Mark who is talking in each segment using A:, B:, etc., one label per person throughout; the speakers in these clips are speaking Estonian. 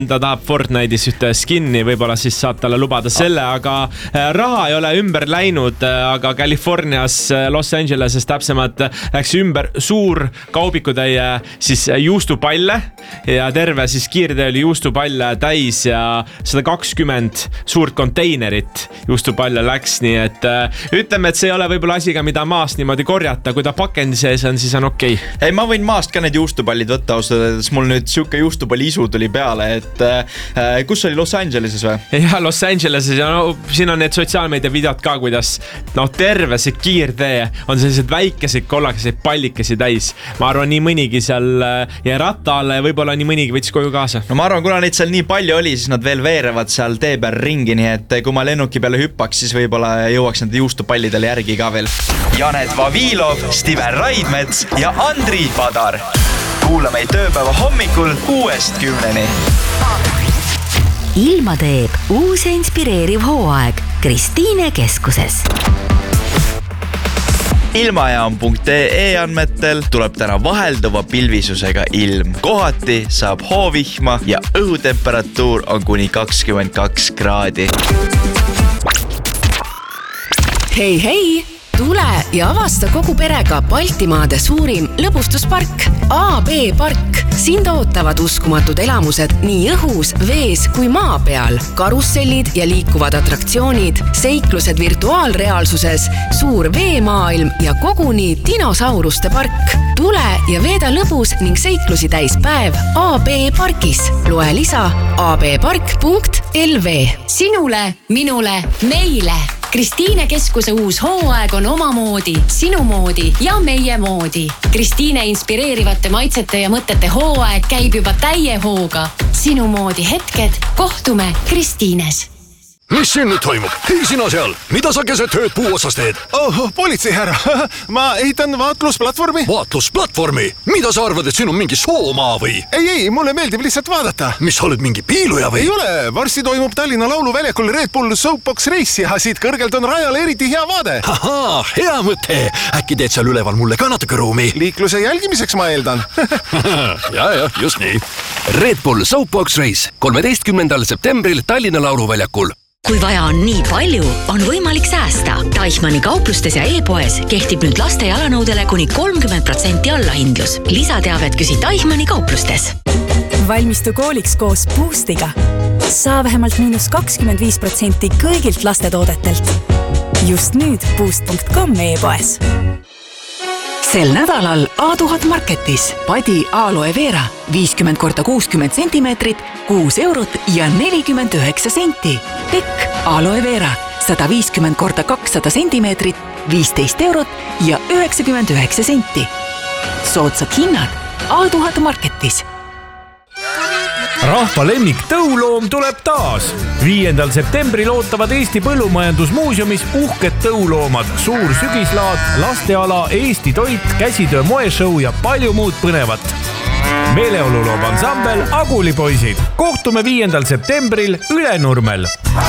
A: ta tahab Fortnite'is ühte skinni, võib-olla siis saab talle lubada selle, aga raha ei ole ümber läinud, aga Californias, Los Angeleses täpsemalt läks ümber suur kaubikutäie siis juustupalle ja terve siis kiirtee oli juustupalle täis ja 120 suurt konteinerit juustupalle läks, nii et ütleme, et see ei ole võib-olla asiga, mida maast niimoodi korjata, kui ta pakendi sees on, siis on okei.
B: Ei, ma võin maast ka need juustupallid võtta, ausõdes mul nüüd siuke juustupalli isu tuli peale, et kus oli Los Angeleses või?
A: Ja Los Angeleses ja no, siin on need sotsiaalmeedia videod ka, kuidas terve see kiirtee on sellised väikeseid kollakeseid pallikesi täis. Ma arvan, nii mõnigi seal ja ratta alla ja võib-olla nii mõnigi võttis koju kaasa.
B: No ma arvan, kuna neid seal nii palju oli, siis nad veel veerevad seal tee peal ringi, nii et kui ma lennuki peale hüppaks, siis võib-olla jõuaks nende juustupallidele järgi ka veel. Janet Vavilov, Stiven Raidmets ja Andri Padar. Kuula meid tööpäeva hommikul 6-10.
C: Ilma teeb uus ja inspireeriv hooaeg Kristiine keskuses.
B: Ilmajaam.ee andmetel tuleb täna vahelduva pilvisusega ilm. Kohati saab hoovihma ja õhutemperatuur on kuni 22 kraadi.
D: Hei! Tule ja avasta kogu perega Baltimaade suurim lõbustuspark AB Park. Sind ootavad uskumatud elamused nii õhus, vees kui maa peal. Karussellid ja liikuvad atraktsioonid, seiklused virtuaalreaalsuses, suur veemaailm ja koguni dinosauruste park. Tule ja veeda lõbus ning seiklusi täis päev AB Parkis. Loe lisa abpark.lv. Sinule, minule, meile. Kristiine keskuse uus hooaeg on omamoodi, sinu moodi ja meie moodi. Kristiine inspireerivate maitsete ja mõtete hooaeg käib juba täie hooga. Sinu moodi hetked, kohtume Kristiines.
E: Mis siin nüüd toimub? Hei sina seal, mida sa keset tööd puu otsas teed?
F: Politsei härra, ma ehitan vaatlusplatvormi.
E: Vaatlusplatvormi? Mida sa arvad, et siin on mingi soomaa või?
F: Ei, mulle meeldib lihtsalt vaadata.
E: Mis sa oled mingi piiluja või?
F: Ei ole, varsti toimub Tallinna lauluväljakul Red Bull Soapbox Race ja siit kõrgelt on rajale eriti hea vaade.
E: Ahaa, hea mõte. Äkki teed seal üleval mulle ka natuke ruumi?
F: Liikluse jälgimiseks ma eeldan.
E: ja, just nii. Red Bull Soapbox Race 13. septembril Tallinna lauluväljakul.
C: Kui vaja on nii palju, on võimalik säästa. Deichmanni kauplustes ja e-poes kehtib nüüd laste jalanõudele kuni 30% allahindlus. Lisateavet küsi Deichmanni kauplustes.
G: Valmistu kooliks koos Boostiga. Saa vähemalt -25% kõigilt lastetoodetelt. Just nüüd boost.com e-poes.
D: Sel nädalal A1000 Marketis padi aloe vera 50 x 60 cm, 6 eurot ja 49 senti. Tekk aloe vera 150 x 200 cm, 15 eurot ja 99 senti. Soodsad hinnad A1000 Marketis.
H: Rahva lemmik tõuloom tuleb taas. 5. septembril ootavad Eesti Põllumajandusmuuseumis uhked tõuloomad, suur sügislaad, lasteala, Eesti toit, käsitöö moeshow ja palju muud põnevat. Meeleoluloob ansambel Agulipoisid. Kohtume 5. septembril Ülenurmel.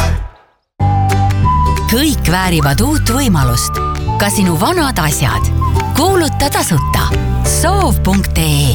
C: Kõik väärivad uut võimalust. Ka sinu vanad asjad. Kuuluta tasuta. Soov.ee